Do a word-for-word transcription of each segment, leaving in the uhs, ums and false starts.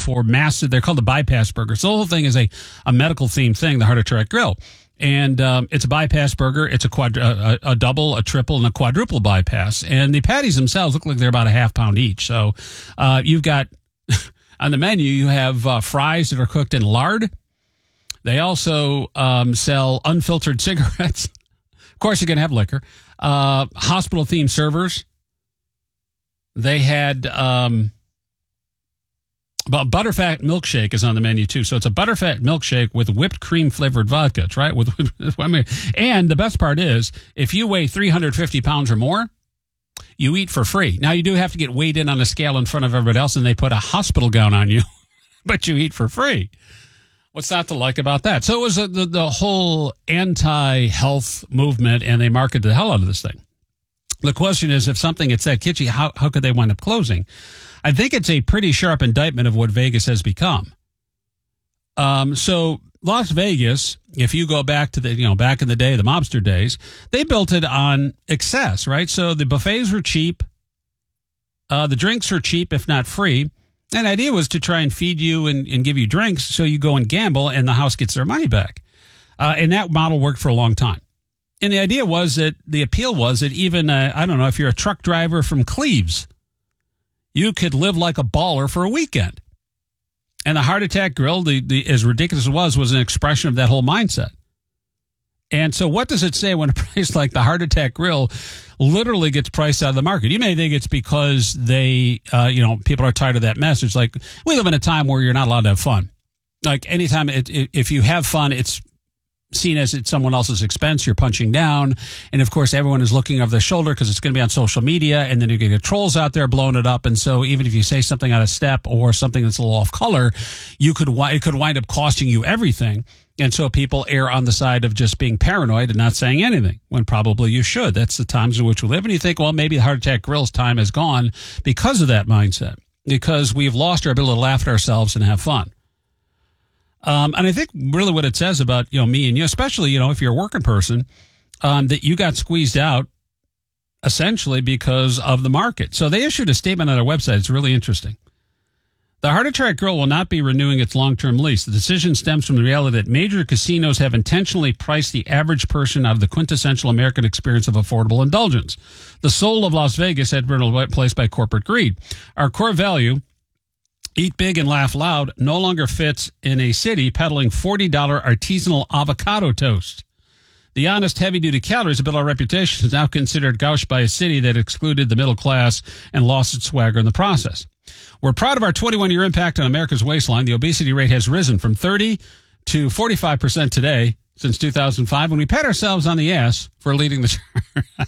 for massive, they're called the bypass burgers. The whole thing is a, a medical themed thing, the Heart Attack Grill. And um, it's a bypass burger. It's a, quad, a, a double, a triple, and a quadruple bypass. And the patties themselves look like they're about a half pound each. So uh, you've got, on the menu, you have uh, fries that are cooked in lard. They also um, sell unfiltered cigarettes. Of course, you can have liquor. Uh, hospital-themed servers. They had... Um, But butterfat milkshake is on the menu too, so it's a butterfat milkshake with whipped cream flavored vodka, right? With, I mean, and the best part is, if you weigh three hundred fifty pounds or more, you eat for free. Now you do have to get weighed in on a scale in front of everybody else, and they put a hospital gown on you, but you eat for free. What's not to like about that? So it was a, the the whole anti-health movement, and they marketed the hell out of this thing. The question is, if something gets that kitschy, how how could they wind up closing? I think it's a pretty sharp indictment of what Vegas has become. Um, so Las Vegas, if you go back to the, you know, back in the day, the mobster days, they built it on excess, right? So the buffets were cheap. Uh, the drinks are cheap, if not free. And the idea was to try and feed you and, and give you drinks so you go and gamble and the house gets their money back. Uh, and that model worked for a long time. And the idea was that the appeal was that even, uh, I don't know, if you're a truck driver from Cleves, you could live like a baller for a weekend. And the Heart Attack Grill, the, the, as ridiculous as it was, was an expression of that whole mindset. And so what does it say when a place like the Heart Attack Grill literally gets priced out of the market? You may think it's because they, uh, you know, people are tired of that message. Like, we live in a time where you're not allowed to have fun. Like, anytime, it, it, if you have fun, it's seen as at someone else's expense, you're punching down. And of course, everyone is looking over their shoulder because it's going to be on social media, and then you're going to get trolls out there blowing it up. And so even if you say something out of step or something that's a little off color, you could, it could wind up costing you everything. And so people err on the side of just being paranoid and not saying anything when probably you should. That's the times in which we live. And you think, well, maybe the Heart Attack Grill's time has gone because of that mindset, because we've lost our ability to laugh at ourselves and have fun. Um, and I think really what it says about, you know, me and you, especially, you know, if you're a working person, um, that you got squeezed out essentially because of the market. So they issued a statement on their website. It's really interesting. The Heart Attack Grill will not be renewing its long-term lease. The decision stems from the reality that major casinos have intentionally priced the average person out of the quintessential American experience of affordable indulgence. The soul of Las Vegas had been replaced by corporate greed. Our core value, eat big and laugh loud, no longer fits in a city peddling forty dollars artisanal avocado toast. The honest, heavy-duty calories that built our reputation is now considered gauche by a city that excluded the middle class and lost its swagger in the process. We're proud of our twenty-one-year impact on America's waistline. The obesity rate has risen from thirty to forty-five percent today since two thousand five, when we pat ourselves on the ass for leading the charge.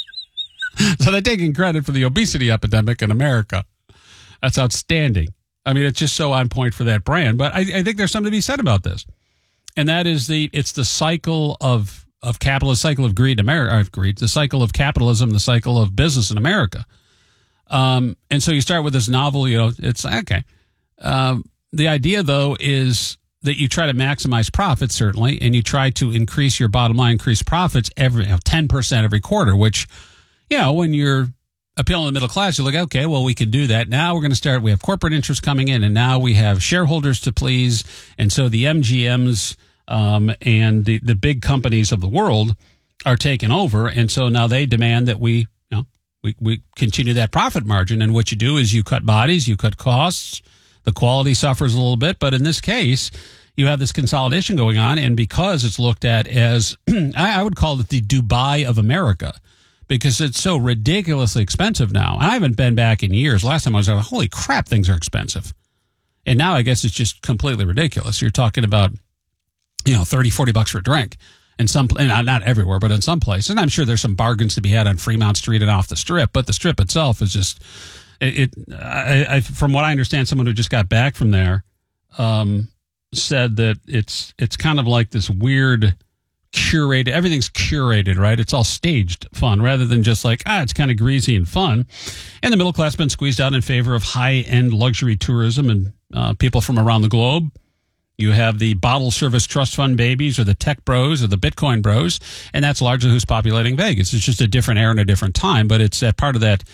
So they're taking credit for the obesity epidemic in America. That's outstanding. I mean, it's just so on point for that brand. But I, I think there's something to be said about this. And that is the, it's the cycle of, of capitalist, cycle of greed, America, of greed, the cycle of capitalism, the cycle of business in America. Um, and so you start with this novel, you know, it's okay. Um, the idea though is that you try to maximize profits, certainly, and you try to increase your bottom line, increase profits every, you know, ten percent every quarter, which, you know, when you're appealing to the middle class, you're like, okay, well, we can do that. Now we're going to start, we have corporate interests coming in, and now we have shareholders to please. And so the M G Ms um, and the, the big companies of the world are taking over. And so now they demand that we, you know, we, we continue that profit margin. And what you do is you cut bodies, you cut costs, the quality suffers a little bit. But in this case, you have this consolidation going on. And because it's looked at as, I would call it the Dubai of America, because it's so ridiculously expensive now. I haven't been back in years. Last time I was like, holy crap, things are expensive. And now I guess it's just completely ridiculous. You're talking about, you know, thirty, forty bucks for a drink. In some, and not everywhere, but in some places. And I'm sure there's some bargains to be had on Fremont Street and off the Strip, but the Strip itself is just, it, it I, I, from what I understand, someone who just got back from there um, said that it's it's kind of like this weird, curated, everything's curated, right? It's all staged fun rather than just like, ah, it's kind of greasy and fun. And the middle class has been squeezed out in favor of high-end luxury tourism and uh, people from around the globe. You have the bottle service trust fund babies or the tech bros or the Bitcoin bros, and that's largely who's populating Vegas. It's just a different era and a different time, but it's that part of that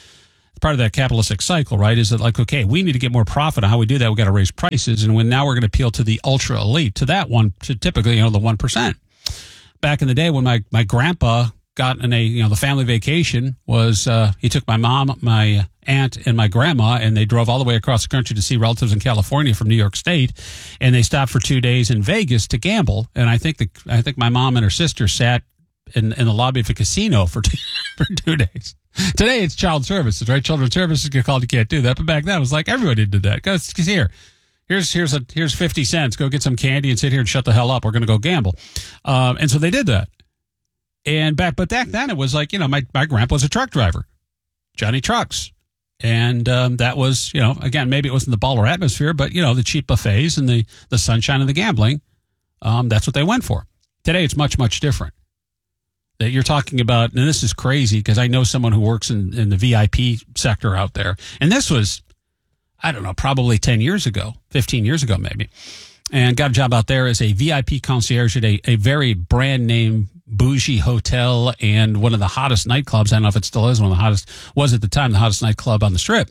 part of that capitalistic cycle, right? Is that like, okay, we need to get more profit. How we do that? We got to raise prices. And when now we're going to appeal to the ultra elite, to that one, to typically, you know, the one percent. Back in the day when my, my grandpa got in a, you know, the family vacation was, uh, he took my mom, my aunt, and my grandma, and they drove all the way across the country to see relatives in California from New York State. And they stopped for two days in Vegas to gamble. And I think the, I think my mom and her sister sat in, in the lobby of a casino for two, for two days. Today it's child services, right? Children's services get called. You can't do that. But back then it was like everybody did that. Because here, here's here's a here's fifty cents. Go get some candy and sit here and shut the hell up. We're going to go gamble. Um, and so they did that. And back, but back then it was like, you know, my my grandpa was a truck driver, Johnny Trucks, and um, that was, you know, again, maybe it wasn't the baller atmosphere, but you know, the cheap buffets and the the sunshine and the gambling. Um, that's what they went for. Today it's much much different. That you're talking about, and this is crazy because I know someone who works in, in the V I P sector out there. And this was, I don't know, probably ten years ago, fifteen years ago maybe, and got a job out there as a V I P concierge at a, a very brand name bougie hotel and one of the hottest nightclubs. I don't know if it still is one of the hottest, was at the time the hottest nightclub on the Strip.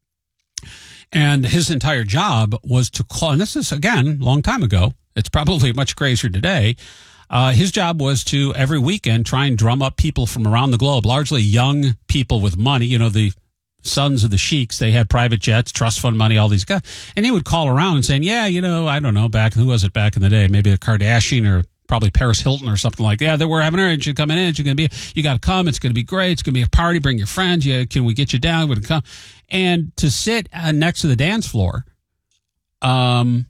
And his entire job was to call, and this is, again, a long time ago. It's probably much crazier today. Uh, his job was to, every weekend, try and drum up people from around the globe, largely young people with money. You know, the sons of the sheiks, they had private jets, trust fund money, all these guys. And he would call around and saying, yeah, you know, I don't know, back, who was it back in the day? Maybe a Kardashian or probably Paris Hilton or something like that. Yeah, that we're having her, and you're coming in, you're going to be, you got to come, it's going to be great, it's going to be a party, bring your friends, yeah, can we get you down, would come? And to sit uh, next to the dance floor, um,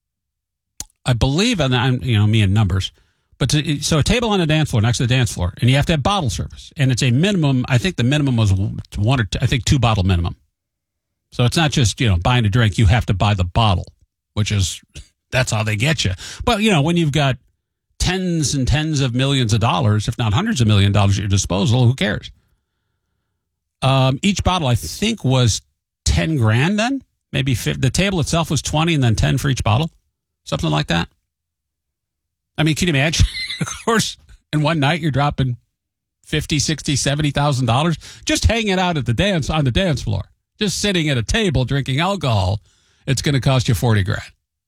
I believe, and I'm, you know, me and numbers, but to, so a table on the dance floor, next to the dance floor, and you have to have bottle service. And it's a minimum, I think the minimum was one or two, I think two bottle minimum. So it's not just, you know, buying a drink, you have to buy the bottle, which is, that's how they get you. But, you know, when you've got tens and tens of millions of dollars, if not hundreds of million dollars at your disposal, who cares? Um, each bottle, I think, was ten grand then. Maybe fifty, the table itself was twenty and then ten for each bottle. Something like that. I mean, can you imagine? Of course, in one night you're dropping fifty, sixty, seventy thousand dollars just hanging out at the dance on the dance floor, just sitting at a table drinking alcohol. It's going to cost you forty grand.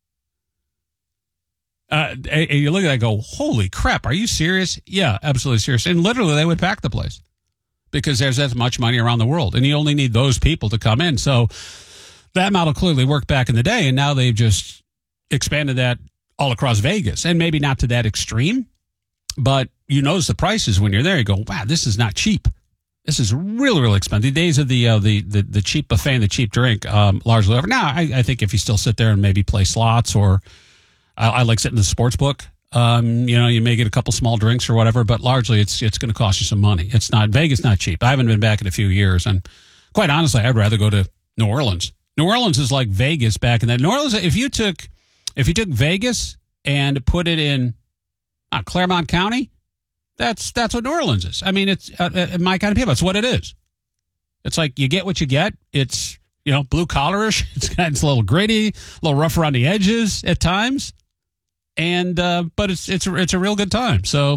Uh, and you look at that and go, holy crap, are you serious? Yeah, absolutely serious. And literally they would pack the place because there's that much money around the world and you only need those people to come in. So that model clearly worked back in the day, and now they've just expanded that all across Vegas, and maybe not to that extreme, but you notice the prices when you're there. You go, wow, this is not cheap. This is really, really expensive. The days of the uh, the, the the cheap buffet and the cheap drink um, largely over. Now, I, I think if you still sit there and maybe play slots, or I, I like sitting in the sports book, um, you know, you may get a couple small drinks or whatever, but largely it's it's going to cost you some money. It's not, Vegas not cheap. I haven't been back in a few years, and quite honestly, I'd rather go to New Orleans. New Orleans is like Vegas back in that. New Orleans, if you took if you took Vegas and put it in uh, Claremont County, that's that's what New Orleans is. I mean, it's uh, uh, my kind of people. It's what it is. It's like you get what you get. It's, you know, blue collarish. It's it's a little gritty, a little rough around the edges at times, and uh, but it's it's it's a real good time. So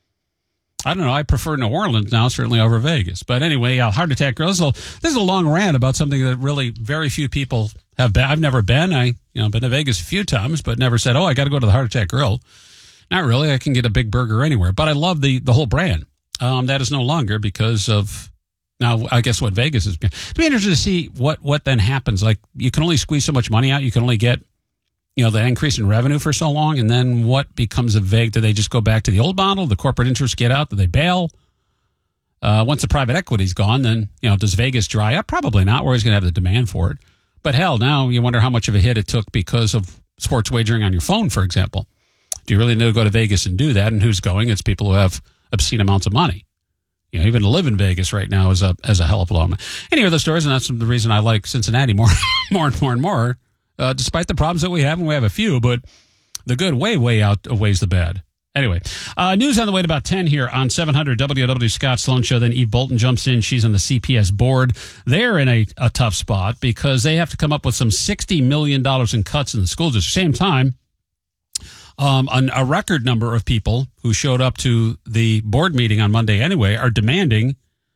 I don't know. I prefer New Orleans now, certainly over Vegas. But anyway, uh, Heart Attack Grill. So this is a long rant about something that really very few people have been. I've never been. I you know been to Vegas a few times, but never said, oh, I got to go to the Heart Attack Grill. Not really. I can get a big burger anywhere. But I love the the whole brand. Um, that is no longer because of now. I guess what Vegas is. It'd be interesting to see what what then happens. Like, you can only squeeze so much money out. You can only get, you know, the increase in revenue for so long, and then what becomes of Vegas? Do they just go back to the old model? The corporate interests get out? Do they bail? Uh, once the private equity's gone, then, you know, does Vegas dry up? Probably not. We're always going to have the demand for it. But hell, now you wonder how much of a hit it took because of sports wagering on your phone, for example. Do you really need to go to Vegas and do that? And who's going? It's people who have obscene amounts of money. You know, even to live in Vegas right now is a as a hell of a lot. Any of those stories, and that's the reason I like Cincinnati more, more and more and more. Uh, despite the problems that we have, and we have a few, but the good way, way outweighs the bad. Anyway, uh, news on the way at about ten here on seven hundred W W Scott Sloan Show. Then Eve Bolton jumps in. She's on the C P S board. They're in a, a tough spot because they have to come up with some sixty million dollars in cuts in the school district. Same time, um, an, a record number of people who showed up to the board meeting on Monday anyway are demanding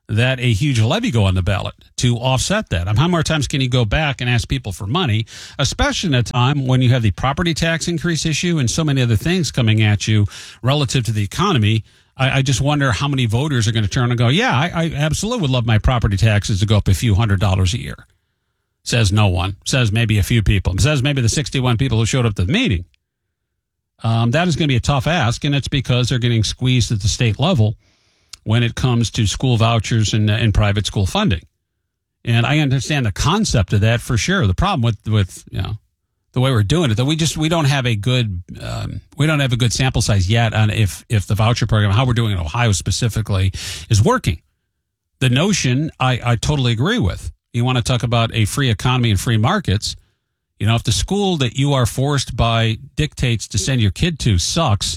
that a huge levy go on the ballot to offset that. I mean, how many more times can you go back and ask people for money, especially in a time when you have the property tax increase issue and so many other things coming at you relative to the economy? I, I just wonder how many voters are going to turn and go, yeah, I, I absolutely would love my property taxes to go up a few hundred dollars a year. Says no one. Says maybe a few people. Says maybe the sixty-one people who showed up to the meeting. Um, that is going to be a tough ask, and it's because they're getting squeezed at the state level when it comes to school vouchers and, and private school funding. And I understand the concept of that for sure. The problem with, with you know, the way we're doing it, that we just, we don't have a good, um, we don't have a good sample size yet on if, if the voucher program, how we're doing in Ohio specifically, is working. The notion I, I totally agree with. You want to talk about a free economy and free markets. You know, if the school that you are forced by dictates to send your kid to sucks,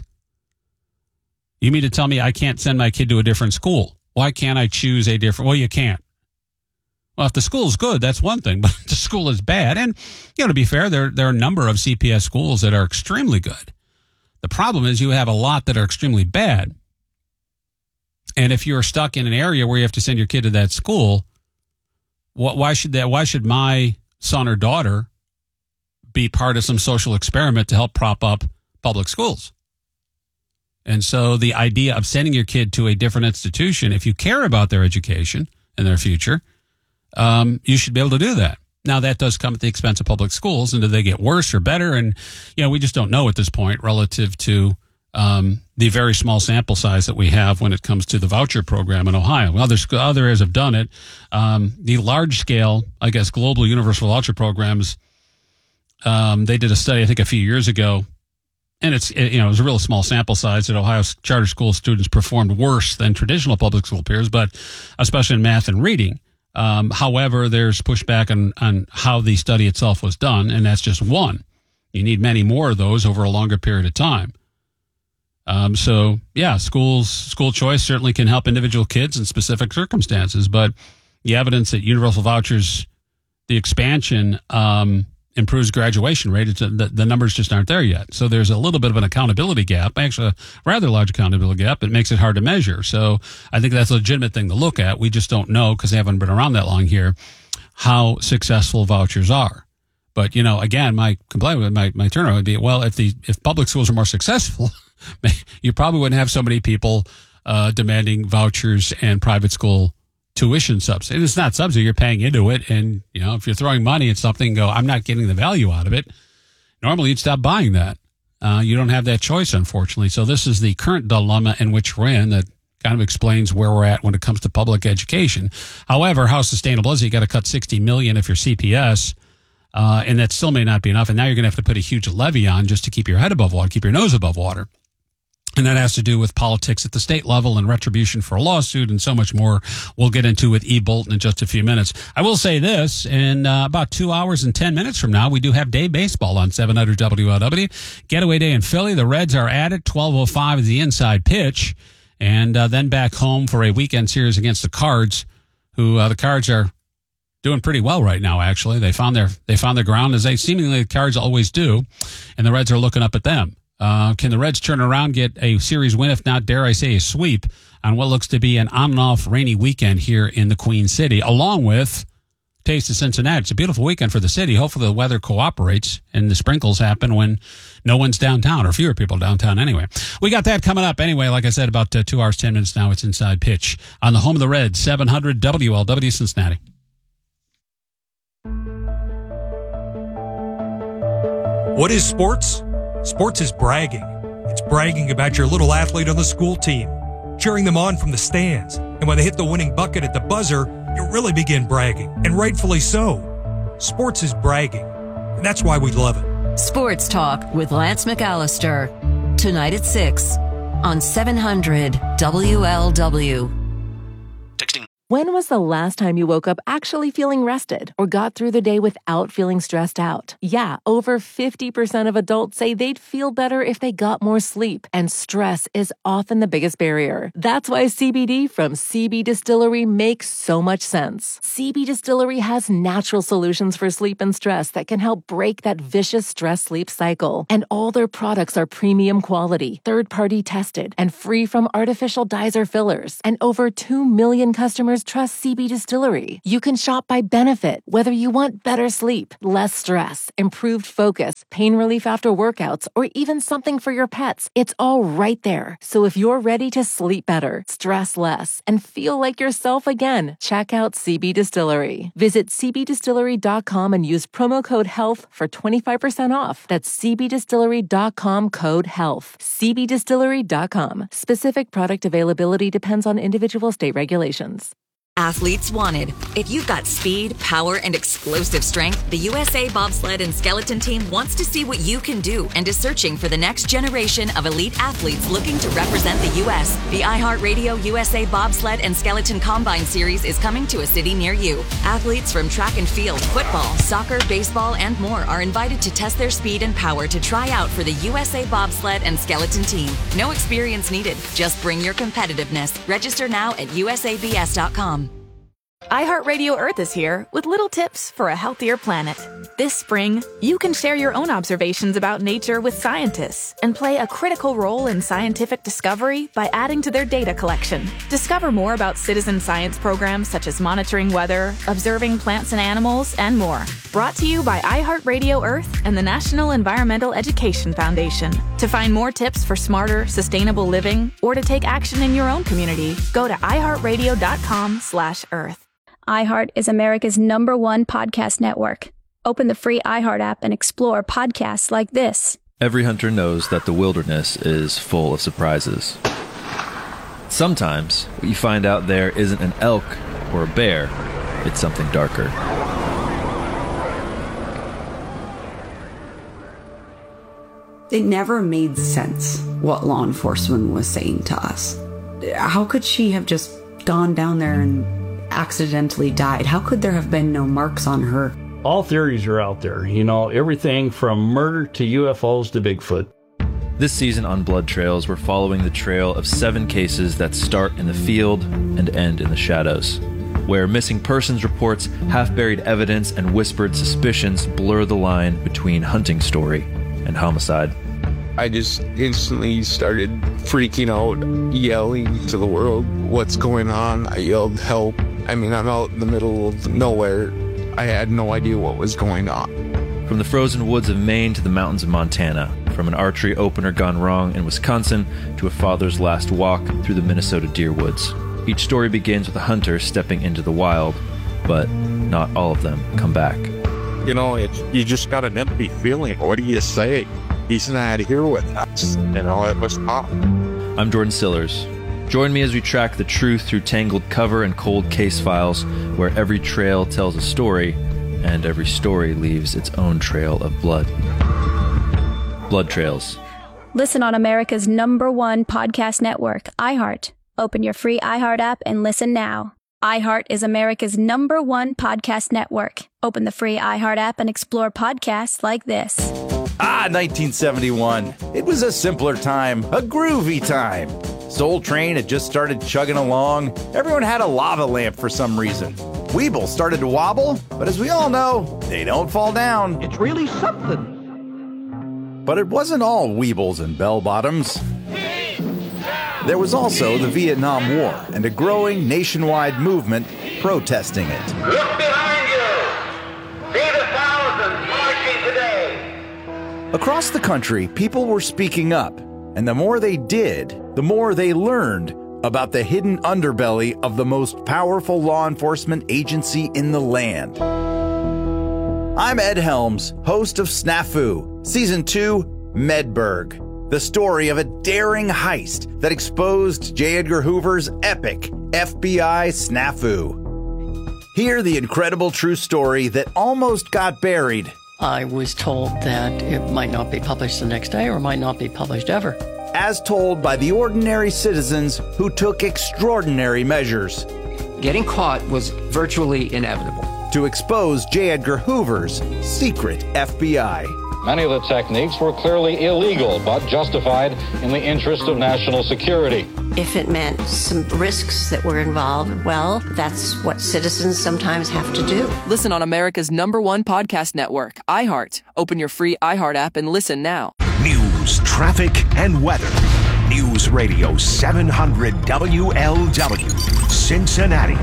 you mean to tell me I can't send my kid to a different school? Why can't I choose a different? Well, you can't. Well, if the school is good, that's one thing, but if the school is bad, and, you know, to be fair, there, there are a number of C P S schools that are extremely good. The problem is you have a lot that are extremely bad. And if you're stuck in an area where you have to send your kid to that school, what, why should that, why should my son or daughter be part of some social experiment to help prop up public schools? And so the idea of sending your kid to a different institution, if you care about their education and their future, um, you should be able to do that. Now, that does come at the expense of public schools. And do they get worse or better? And, you know, we just don't know at this point relative to um, the very small sample size that we have when it comes to the voucher program in Ohio. Well, there's other areas have done it. Um, the large scale, I guess, global universal voucher programs, um, they did a study, I think, a few years ago. And it's, you know, it was a real small sample size that Ohio's charter school students performed worse than traditional public school peers, but especially in math and reading. Um, however, there's pushback on, on how the study itself was done, and that's just one. You need many more of those over a longer period of time. Um, so, yeah, schools, school choice certainly can help individual kids in specific circumstances, but the evidence that universal vouchers, the expansion, um, improves graduation rate. It's a, the, the numbers just aren't there yet. So there's a little bit of an accountability gap, actually a rather large accountability gap. It makes it hard to measure. So I think that's a legitimate thing to look at. We just don't know, because they haven't been around that long here, how successful vouchers are. But, you know, again, my complaint with my, my turnaround would be, well, if the if public schools are more successful, you probably wouldn't have so many people uh, demanding vouchers and private school tuition subsidy. It's not subsidy, you're paying into it. And, you know, if you're throwing money at something and go, I'm not getting the value out of it, normally you'd stop buying that. Uh, you don't have that choice, unfortunately. So this is the current dilemma in which we're in that kind of explains where we're at when it comes to public education. However, how sustainable is it? You got to cut sixty million dollars if you're C P S, uh, and that still may not be enough. And now you're going to have to put a huge levy on just to keep your head above water, keep your nose above water. And that has to do with politics at the state level and retribution for a lawsuit and so much more we'll get into with E. Bolton in just a few minutes. I will say this, in uh, about two hours and ten minutes from now, we do have day baseball on seven hundred W L W. Getaway day in Philly. The Reds are at it. twelve oh five is the inside pitch. And uh, then back home for a weekend series against the Cards, who uh, the Cards are doing pretty well right now, actually. They found their they found their ground, as they seemingly the Cards always do, and the Reds are looking up at them. Uh, can the Reds turn around, get a series win, if not, dare I say, a sweep on what looks to be an on and off rainy weekend here in the Queen City, along with Taste of Cincinnati? It's a beautiful weekend for the city. Hopefully the weather cooperates and the sprinkles happen when no one's downtown, or fewer people downtown anyway. We got that coming up anyway. Like I said, about uh, two hours, ten minutes now, it's Inside Pitch on the home of the Reds, seven hundred W L W Cincinnati. What is sports? Sports is bragging. It's bragging about your little athlete on the school team, cheering them on from the stands. And when they hit the winning bucket at the buzzer, you really begin bragging, and rightfully so. Sports is bragging, and that's why we love it. Sports Talk with Lance McAllister, tonight at six on seven hundred W L W. Texting. When was the last time you woke up actually feeling rested or got through the day without feeling stressed out? Yeah, over fifty percent of adults say they'd feel better if they got more sleep, and stress is often the biggest barrier. That's why C B D from C B Distillery makes so much sense. C B Distillery has natural solutions for sleep and stress that can help break that vicious stress-sleep cycle. And all their products are premium quality, third-party tested, and free from artificial dyes or fillers. And over two million customers customers trust C B Distillery. You can shop by benefit, whether you want better sleep, less stress, improved focus, pain relief after workouts, or even something for your pets. It's all right there. So if you're ready to sleep better, stress less, and feel like yourself again, check out C B Distillery. Visit c b distillery dot com and use promo code HEALTH for twenty-five percent off. That's c b distillery dot com code HEALTH. c b distillery dot com. Specific product availability depends on individual state regulations. Athletes wanted. If you've got speed, power, and explosive strength, the U S A Bobsled and Skeleton Team wants to see what you can do and is searching for the next generation of elite athletes looking to represent the U S The iHeartRadio U S A Bobsled and Skeleton Combine Series is coming to a city near you. Athletes from track and field, football, soccer, baseball, and more are invited to test their speed and power to try out for the U S A Bobsled and Skeleton Team. No experience needed. Just bring your competitiveness. Register now at u s a b s dot com. iHeartRadio Earth is here with little tips for a healthier planet. This spring, you can share your own observations about nature with scientists and play a critical role in scientific discovery by adding to their data collection. Discover more about citizen science programs such as monitoring weather, observing plants and animals, and more. Brought to you by iHeartRadio Earth and the National Environmental Education Foundation. To find more tips for smarter, sustainable living or to take action in your own community, go to i heart radio dot com slash earth. iHeart is America's number one podcast network. Open the free iHeart app and explore podcasts like this. Every hunter knows that the wilderness is full of surprises. Sometimes, what you find out there isn't an elk or a bear, it's something darker. It never made sense what law enforcement was saying to us. How could she have just gone down there and accidentally died? How could there have been no marks on her? All theories are out there, you know, everything from murder to U F Os to Bigfoot. This season on Blood Trails, we're following the trail of seven cases that start in the field and end in the shadows, where missing persons reports, half-buried evidence, and whispered suspicions blur the line between hunting story and homicide. I just instantly started freaking out, yelling to the world, what's going on? I yelled, help. I mean, I'm out in the middle of nowhere. I had no idea what was going on. From the frozen woods of Maine to the mountains of Montana, from an archery opener gone wrong in Wisconsin to a father's last walk through the Minnesota deer woods. Each story begins with a hunter stepping into the wild, but not all of them come back. You know, it's, you just got an empty feeling. What do you say? He's not here with us. You know, it was tough. I'm Jordan Sillers. Join me as we track the truth through tangled cover and cold case files, where every trail tells a story, and every story leaves its own trail of blood. Blood Trails. Listen on America's number one podcast network, iHeart. Open your free iHeart app and listen now. iHeart is America's number one podcast network. Open the free iHeart app and explore podcasts like this. Ah, nineteen seventy-one. It was a simpler time, a groovy time. Soul Train had just started chugging along. Everyone had a lava lamp for some reason. Weeble started to wobble, but as we all know, they don't fall down. It's really something. But it wasn't all Weebles and bell-bottoms. There was also the Vietnam War and a growing nationwide movement protesting it. Look behind you! See the thousands marching today! Across the country, people were speaking up, and the more they did, the more they learned about the hidden underbelly of the most powerful law enforcement agency in the land. I'm Ed Helms, host of Snafu, Season two, Medburg. The story of a daring heist that exposed J. Edgar Hoover's epic F B I snafu. Hear the incredible true story that almost got buried. I was told that it might not be published the next day or might not be published ever. As told by the ordinary citizens who took extraordinary measures. Getting caught was virtually inevitable. To expose J. Edgar Hoover's secret F B I. Many of the techniques were clearly illegal, but justified in the interest of national security. If it meant some risks that were involved, well, that's what citizens sometimes have to do. Listen on America's number one podcast network, iHeart. Open your free iHeart app and listen now. News, traffic, and weather. News Radio seven hundred W L W, Cincinnati.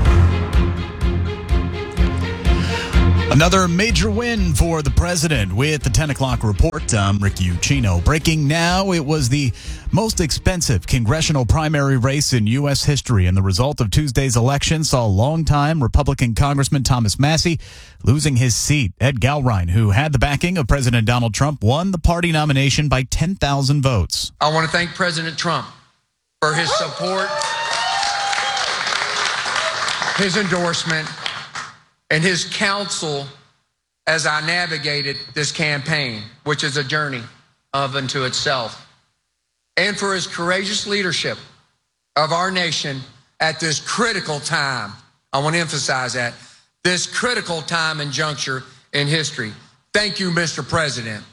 Another major win for the president with the ten o'clock report. I'm Rick Ucchino. Breaking now, it was the most expensive congressional primary race in U S history, and the result of Tuesday's election saw longtime Republican Congressman Thomas Massie losing his seat. Ed Galrein, who had the backing of President Donald Trump, won the party nomination by ten thousand votes. I want to thank President Trump for his support, his endorsement, and his counsel as I navigated this campaign, which is a journey of unto itself, and for his courageous leadership of our nation at this critical time. I want to emphasize that, this critical time and juncture in history. Thank you, Mister President.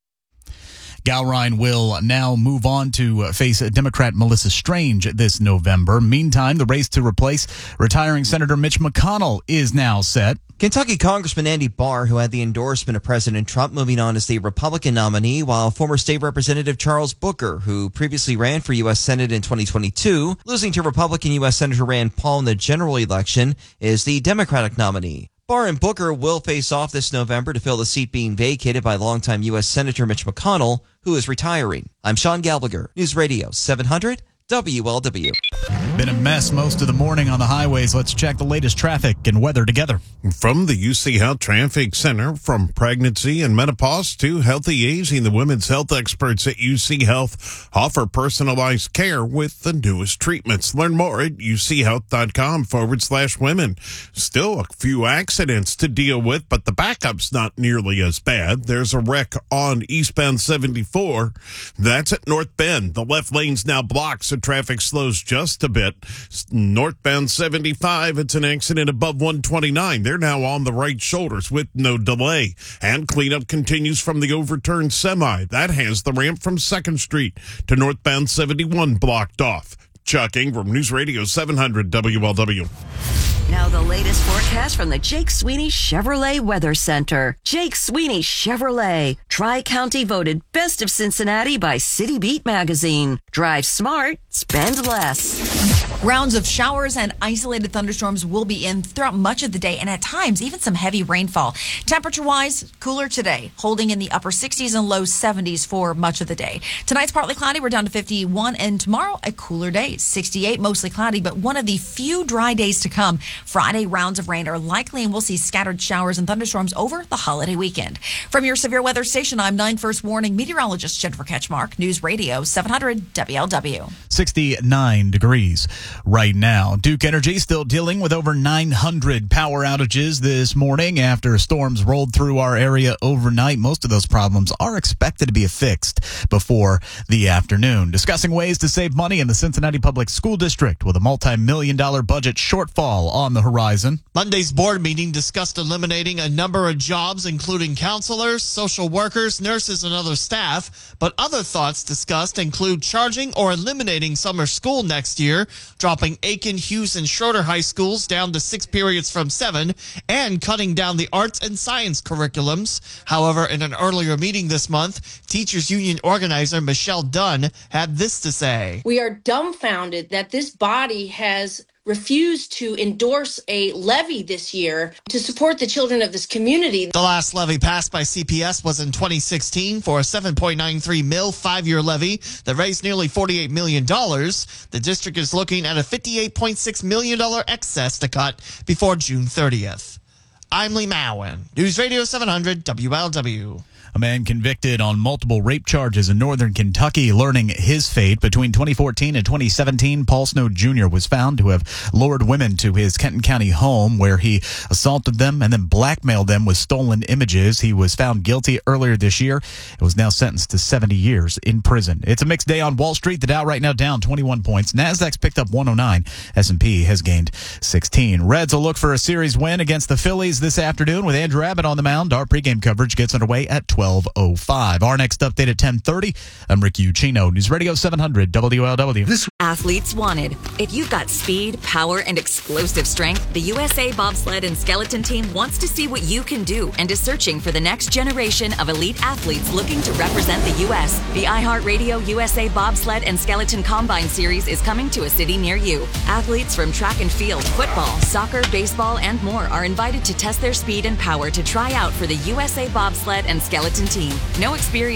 Galrein will now move on to face Democrat Melissa Strange this November. Meantime, the race to replace retiring Senator Mitch McConnell is now set. Kentucky Congressman Andy Barr, who had the endorsement of President Trump, moving on as the Republican nominee, while former State Representative Charles Booker, who previously ran for U S Senate in twenty twenty-two, losing to Republican U S Senator Rand Paul in the general election, is the Democratic nominee. Barr and Booker will face off this November to fill the seat being vacated by longtime U S Senator Mitch McConnell, who is retiring. I'm Sean Galbager, News Radio seven hundred W L W. Been a mess most of the morning on the highways. Let's check the latest traffic and weather together. From the U C Health Traffic Center, from pregnancy and menopause to healthy aging, the women's health experts at U C Health offer personalized care with the newest treatments. Learn more at uchealth.com forward slash women. Still a few accidents to deal with, but the backup's not nearly as bad. There's a wreck on eastbound seventy-four. That's at North Bend. The left lane's now blocked, so traffic slows just a bit. Northbound seventy-five, it's an accident above one twenty-nine. They're now on the right shoulders with no delay. And cleanup continues from the overturned semi. That has the ramp from second Street to northbound seventy-one blocked off. Chuck Ingram, News Radio seven hundred W L W. Now the latest forecast from the Jake Sweeney Chevrolet Weather Center. Jake Sweeney Chevrolet, Tri-County voted Best of Cincinnati by City Beat magazine. Drive smart, spend less. Rounds of showers and isolated thunderstorms will be in throughout much of the day, and at times even some heavy rainfall. Temperature-wise, cooler today, holding in the upper sixties and low seventies for much of the day. Tonight's partly cloudy, we're down to fifty-one, and tomorrow a cooler day, sixty-eight, mostly cloudy, but one of the few dry days to come. Friday, rounds of rain are likely, and we'll see scattered showers and thunderstorms over the holiday weekend. From your severe weather station, I'm nine First Warning meteorologist Jennifer Ketchmark, News Radio seven hundred W L W. sixty-nine degrees right now. Duke Energy still dealing with over nine hundred power outages this morning after storms rolled through our area overnight. Most of those problems are expected to be fixed before the afternoon. Discussing ways to save money in the Cincinnati Public School District with a multi-million dollar budget shortfall on the horizon. Monday's board meeting discussed eliminating a number of jobs, including counselors, social workers, nurses, and other staff. But other thoughts discussed include charging or eliminating summer school next year, dropping Aiken, Hughes, and Schroeder high schools down to six periods from seven, and cutting down the arts and science curriculums. However, in an earlier meeting this month, teachers union organizer Michelle Dunn had this to say. We are dumbfounded that this body has refused to endorse a levy this year to support the children of this community. The last levy passed by C P S was in twenty sixteen for a seven point nine three mil five-year levy that raised nearly forty-eight million dollars. The district is looking at a fifty-eight point six million dollars excess to cut before June thirtieth. I'm Lee Mowen, News Radio seven hundred W L W. A man convicted on multiple rape charges in northern Kentucky learning his fate. Between twenty fourteen and twenty seventeen, Paul Snow Junior was found to have lured women to his Kenton County home where he assaulted them and then blackmailed them with stolen images. He was found guilty earlier this year and was now sentenced to seventy years in prison. It's a mixed day on Wall Street. The Dow right now down twenty-one points. Nasdaq's picked up one oh nine. S and P has gained sixteen. Reds will look for a series win against the Phillies this afternoon with Andrew Abbott on the mound. Our pregame coverage gets underway at twelve. twelve oh five. Our next update at ten thirty. I'm Rick Ucchino, News Radio seven hundred W L W. This Athletes Wanted. If you've got speed, power, and explosive strength, the U S A Bobsled and Skeleton Team wants to see what you can do and is searching for the next generation of elite athletes looking to represent the U S. The iHeartRadio U S A Bobsled and Skeleton Combine Series is coming to a city near you. Athletes from track and field, football, soccer, baseball, and more are invited to test their speed and power to try out for the U S A Bobsled and Skeleton Team. No experience